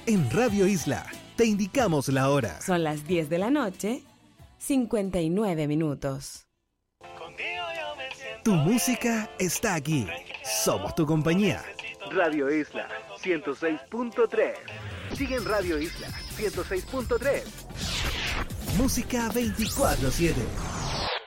En Radio Isla te indicamos la hora. Son las 10 de la noche, 59 minutos. Tu música está aquí. Somos tu compañía. Radio Isla 106.3. Sigue en Radio Isla 106.3. Música 24/7.